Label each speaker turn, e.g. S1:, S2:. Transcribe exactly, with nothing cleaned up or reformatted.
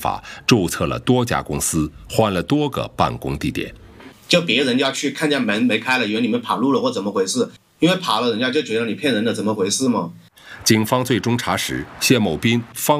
S1: 法，注册了多家公司，换了多个办公地点。
S2: 就别人要去看见门没开了，以为你们跑路了或怎么回事，因为跑了人家就觉得你骗人的，怎么回事嘛？
S1: 警方最终查实，谢某斌方